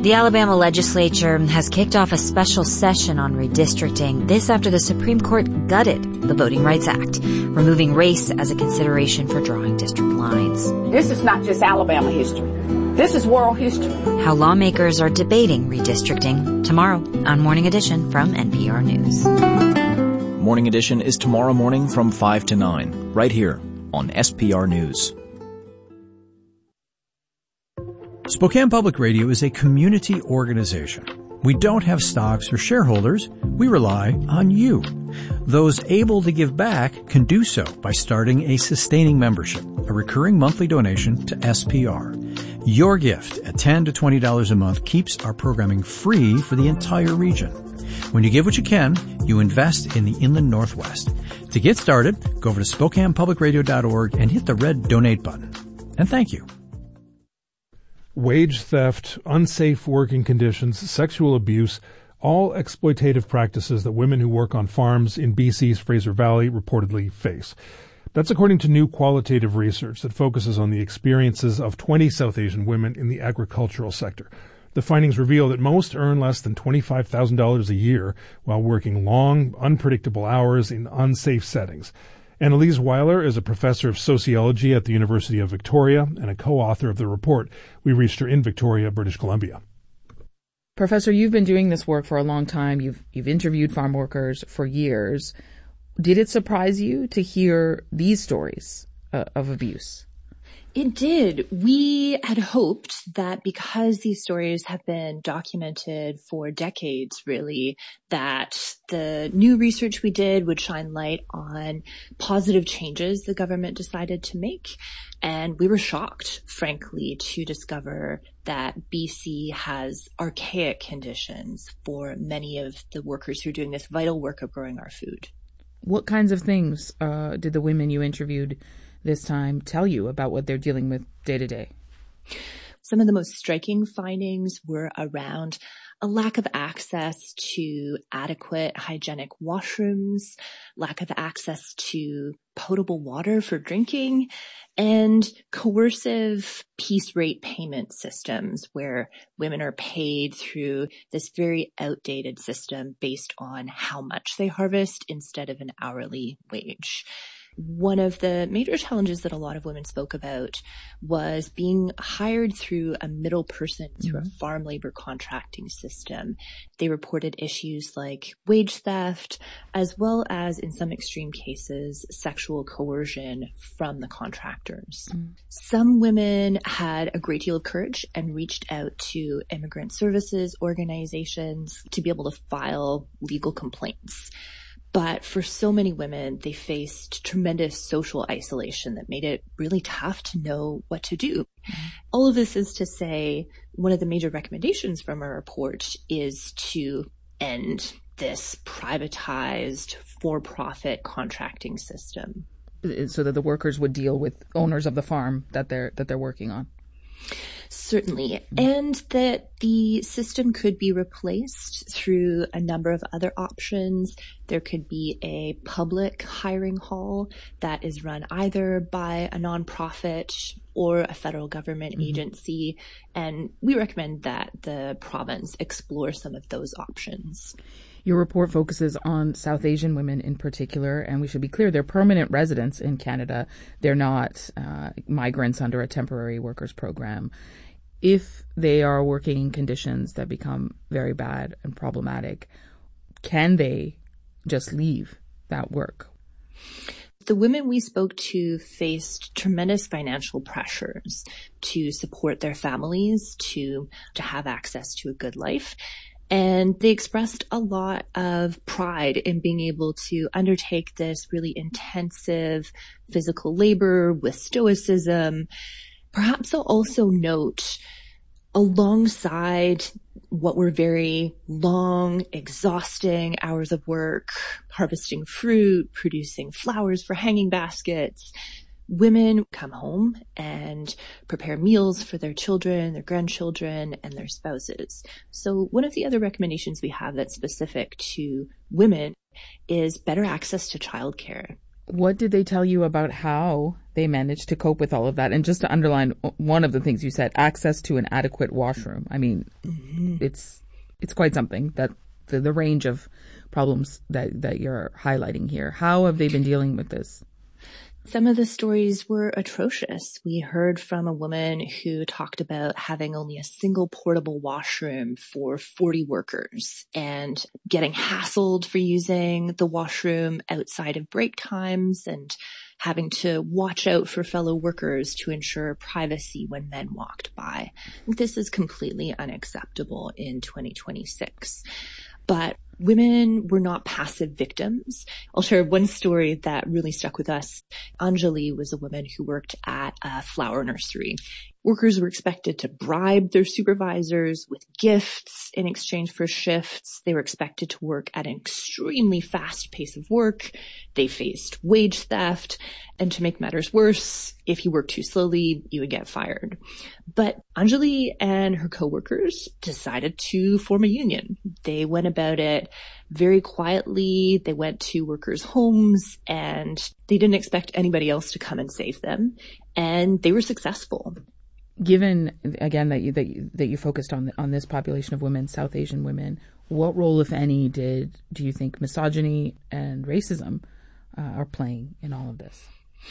The Alabama legislature has kicked off a special session on redistricting. This after the Supreme Court gutted the Voting Rights Act, removing race as a consideration for drawing district lines. This is not just Alabama history. This is world history. How lawmakers are debating redistricting tomorrow on Morning Edition from NPR News. Morning Edition is tomorrow morning from 5 to 9, right here on SPR News. Spokane Public Radio is a community organization. We don't have stocks or shareholders. We rely on you. Those able to give back can do so by starting a sustaining membership, a recurring monthly donation to SPR. Your gift at $10 to $20 a month keeps our programming free for the entire region. When you give what you can, you invest in the Inland Northwest. To get started, go over to SpokanePublicRadio.org and hit the red donate button. And thank you. Wage theft, unsafe working conditions, sexual abuse, all exploitative practices that women who work on farms in BC's Fraser Valley reportedly face. That's according to new qualitative research that focuses on the experiences of 20 South Asian women in the agricultural sector. The findings reveal that most earn less than $25,000 a year while working long, unpredictable hours in unsafe settings. Annalise Weiler is a professor of sociology at the University of Victoria and a co-author of the report. We reached her in Victoria, British Columbia. Professor, you've been doing this work for a long time. You've interviewed farm workers for years. Did it surprise you to hear these stories of abuse? It did. We had hoped that because these stories have been documented for decades, really, that the new research we did would shine light on positive changes the government decided to make. And we were shocked, frankly, to discover that BC has archaic conditions for many of the workers who are doing this vital work of growing our food. What kinds of things did the women you interviewed this time tell you about what they're dealing with day to day? Some of the most striking findings were around a lack of access to adequate hygienic washrooms, lack of access to potable water for drinking, and coercive piece rate payment systems where women are paid through this very outdated system based on how much they harvest instead of an hourly wage. One of the major challenges that a lot of women spoke about was being hired through a middle person through a farm labor contracting system. They reported issues like wage theft, as well as, in some extreme cases, sexual coercion from the contractors. Some women had a great deal of courage and reached out to immigrant services organizations to be able to file legal complaints. But for so many women, they faced tremendous social isolation that made it really tough to know what to do. All of this is to say, one of the major recommendations from our report is to end this privatized for-profit contracting system. So that the workers would deal with owners of the farm that they're working on. Certainly. And that the system could be replaced through a number of other options. There could be a public hiring hall that is run either by a nonprofit or a federal government agency. And we recommend that the province explore some of those options. Your report focuses on South Asian women in particular, and we should be clear, they're permanent residents in Canada. They're not migrants under a temporary workers program. If they are working in conditions that become very bad and problematic, can they just leave that work? The women we spoke to faced tremendous financial pressures to support their families, to have access to a good life. And they expressed a lot of pride in being able to undertake this really intensive physical labor with stoicism. Perhaps they'll also note, alongside what were very long, exhausting hours of work, harvesting fruit, producing flowers for hanging baskets, women come home and prepare meals for their children, their grandchildren, and their spouses. So one of the other recommendations we have that's specific to women is better access to childcare. What did they tell you about how they managed to cope with all of that? And just to underline one of the things you said, access to an adequate washroom. I mean, it's quite something, that the range of problems that you're highlighting here. How have they been dealing with this? Some of the stories were atrocious. We heard from a woman who talked about having only a single portable washroom for 40 workers and getting hassled for using the washroom outside of break times and having to watch out for fellow workers to ensure privacy when men walked by. This is completely unacceptable in 2026. But women were not passive victims. I'll share one story that really stuck with us. Anjali was a woman who worked at a flower nursery. Workers were expected to bribe their supervisors with gifts in exchange for shifts. They were expected to work at an extremely fast pace of work. They faced wage theft. And to make matters worse, if you worked too slowly, you would get fired. But Anjali and her coworkers decided to form a union. They went about it very quietly. They went to workers' homes and they didn't expect anybody else to come and save them. And they were successful. Given, again, that you focused on this population of women, South Asian women, what role, if any, do you think misogyny and racism are playing in all of this?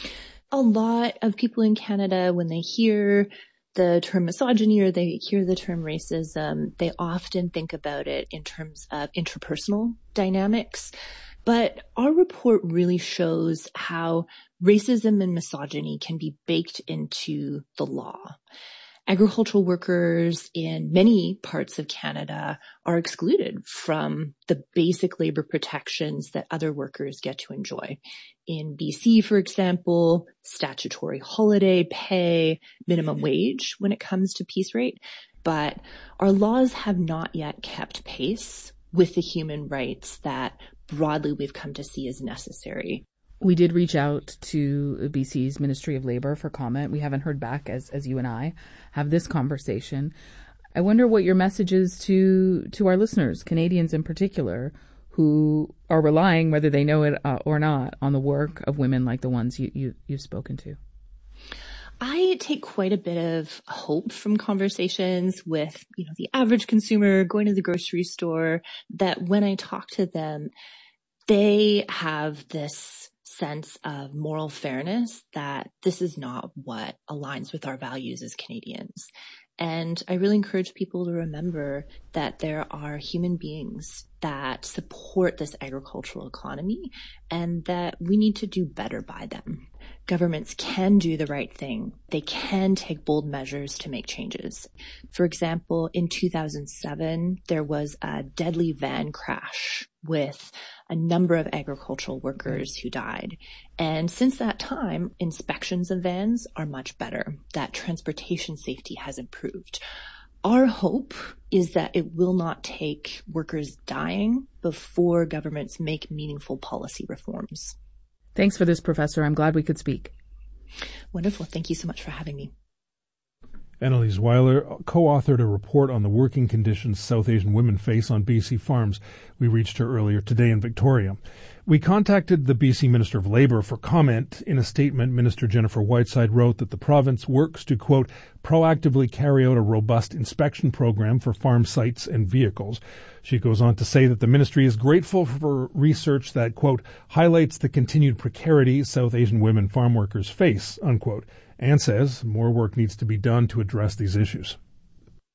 A lot of people in Canada, when they hear the term misogyny or they hear the term racism, they often think about it in terms of interpersonal dynamics. But our report really shows how racism and misogyny can be baked into the law. Agricultural workers in many parts of Canada are excluded from the basic labor protections that other workers get to enjoy. In BC, for example, statutory holiday pay, minimum wage when it comes to piece rate. But our laws have not yet kept pace with the human rights that broadly we've come to see as necessary. We did reach out to BC's Ministry of Labour for comment. We haven't heard back as you and I have this conversation. I wonder what your message is to our listeners, Canadians in particular, who are relying, whether they know it or not, on the work of women like the ones you've spoken to. I take quite a bit of hope from conversations with, the average consumer going to the grocery store, that when I talk to them, they have this sense of moral fairness, that this is not what aligns with our values as Canadians. And I really encourage people to remember that there are human beings that support this agricultural economy and that we need to do better by them. Governments can do the right thing. They can take bold measures to make changes. For example, in 2007, there was a deadly van crash with a number of agricultural workers who died. And since that time, inspections of vans are much better. That transportation safety has improved. Our hope is that it will not take workers dying before governments make meaningful policy reforms. Thanks for this, Professor. I'm glad we could speak. Wonderful. Thank you so much for having me. Annalise Weiler co-authored a report on the working conditions South Asian women face on BC farms. We reached her earlier today in Victoria. We contacted the BC Minister of Labour for comment. In a statement, Minister Jennifer Whiteside wrote that the province works to, quote, proactively carry out a robust inspection program for farm sites and vehicles. She goes on to say that the ministry is grateful for research that, quote, highlights the continued precarity South Asian women farm workers face, unquote, and says more work needs to be done to address these issues.